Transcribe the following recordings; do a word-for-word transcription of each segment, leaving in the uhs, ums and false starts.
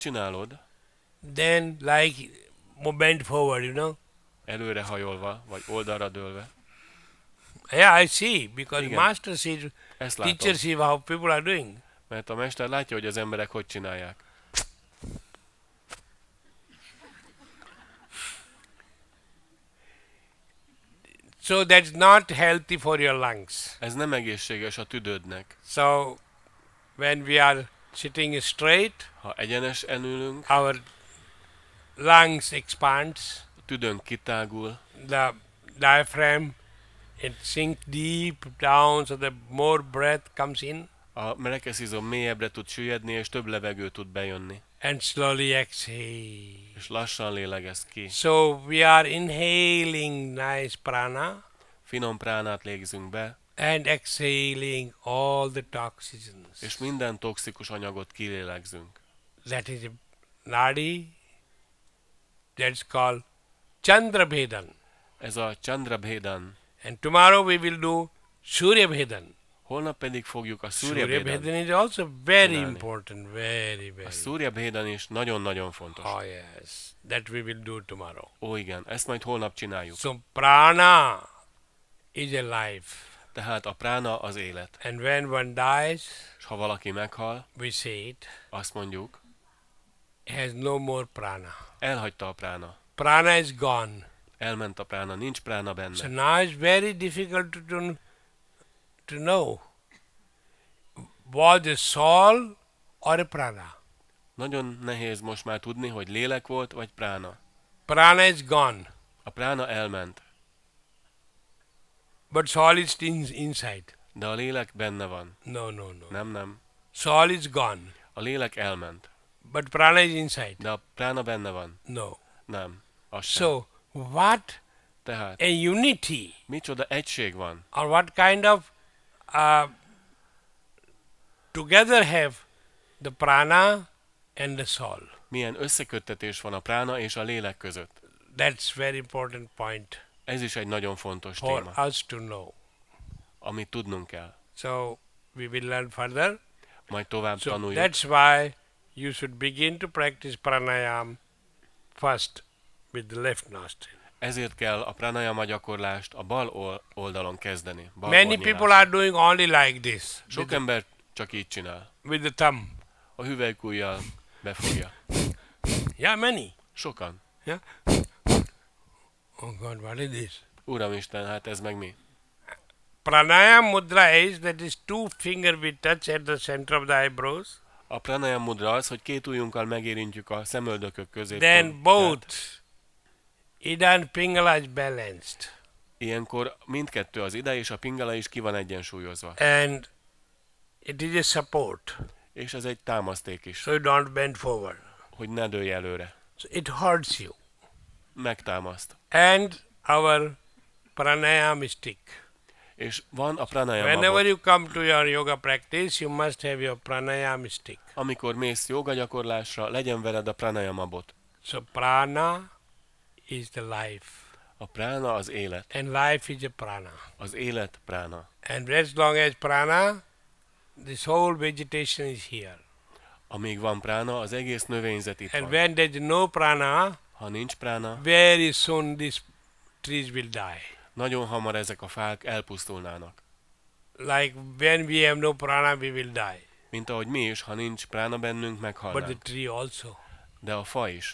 csinálod, then like bent forward, you know. előrehajolva, vagy oldalra dőlve. Yeah, I see, because Igen. master sees, Ezt látom, teacher sees how people are doing. mert a mester látja, hogy az emberek hogy csinálják. So that's not healthy for your lungs. Ez nem egészséges a tüdődnek. So when we are sitting straight, Ha egyenesen ülünk, our lungs expands, a tüdőnk kitágul, the diaphragm, it sinks deep down so that more breath comes in a merekeszizom mélyebbre tud süllyedni, és több levegő tud bejönni. and slowly exhale. És lassan lélegez ki. So we are inhaling nice prana Finom pránát légzünk be, and exhaling all the toxins. és minden toxikus anyagot kilélegzünk. That is a nadi. That's called Chandrabhedan. Ez a Chandrabhedan. And tomorrow we will do Suryabhedan. Holnap pedig fogjuk a Surya Suryabhedan is also very Csinálni. important, very, A very. Surya Bhedan is nagyon-nagyon fontos. Oh yes, that we will do tomorrow. Ó igen, ezt majd holnap csináljuk. So prana is a life. Tehát a prána az élet. And when one dies, És ha valaki meghal, we say it, azt mondjuk, has no more prana. elhagyta a prána. Prana is gone. Elment a prána, nincs prána So benne. now it's very difficult to, to, to know was a soul or a prana. Nagyon nehéz most már tudni, hogy lélek volt, vagy prána. Prana is gone, A prána elment, but soul is in, inside. de a lélek benne van. No, no, no. Nem, nem. Soul is gone, A lélek elment, but prana is inside. de a prána benne van. No. Nem. Az sem. So what Tehát a unity micsoda egység van, or what kind of uh, together have the prana and the soul. milyen összeköttetés van a prána és a lélek között. That's very important point Ez is egy nagyon fontos for téma, us to know. amit tudnunk kell. So we will learn further. Majd tovább So tanuljuk. that's why you should begin to practice pranayam first with the left nostril. Ezért kell a pranayama gyakorlást a bal ol- oldalon kezdeni. Bal Many orrnyílással. people are doing only like this with Sok the, ember csak így csinál. with the thumb. A hüvelykujjal befogja. Yeah, many. Sokan. Yeah. Oh God, what is this? Uramisten, hát ez meg mi? Pranayam mudra is that is two finger we touch at the center of the eyebrows. A pranayama mudra az, hogy két ujjunkkal megérintjük a szemöldökök közé. Then both Ida and Pingala is balanced. Ilyenkor mindkettő az ide és a pingala is ki van egyensúlyozva. And it is a support. És ez egy támaszték is, So you don't bend forward. hogy ne dőlj előre. So it hurts you. Megtámaszt. And our pranayam stick. És van a pranayama Whenever bot. you come to your yoga practice, you must have your pranayam stick. Amikor mész joga gyakorlásra, legyen veled a pranayama bot. So prana is the life. A prána az élet. And life is a prana. Az élet prána. And as long as prana, this whole vegetation is here. Amíg van prána, az egész növényzet itt And van. when there is no prana, Ha nincs prána, very soon these trees will die. nagyon hamar ezek a fák elpusztulnának. Like when we have no prana, we will die. Mint ahogy mi is, ha nincs prána bennünk, But the meghalnánk. tree also. De a fa is.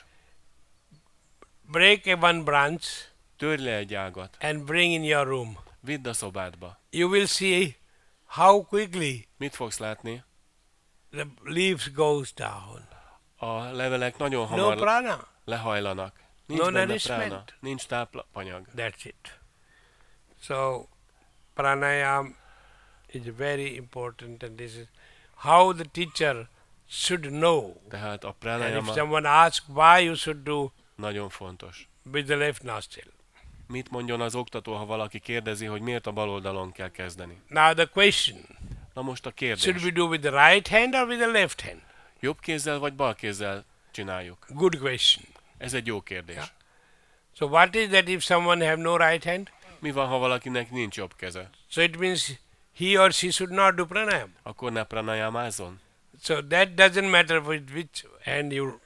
Break a one branch Törj le egy ágat, and bring in your room. vidd a szobádba. You will see how quickly Mit fogsz látni? the leaves goes down. A levelek nagyon No hamar prana. lehajlanak. Nincs No benne nourishment. prána, nincs tápanyag. That's it. So pranayam is very important, and this is how the teacher should know. Tehát a And if pranayama someone asks why you should do nagyon fontos. with the left nostril. Mit mondjon az oktató, ha valaki kérdezi, hogy miért a bal oldalon kell kezdeni? Now the question, Na most a should kérdés. we do with the right hand or with the left hand? Jobb kézzel vagy bal kézzel csináljuk? Good question. Ez egy jó kérdés. Yeah. So what is that if someone have no right hand? Mi van, ha valakinek nincs jobb keze? So it means he or she should not do pranayam. Akkor ne pranayamázzon? So that doesn't matter with which hand you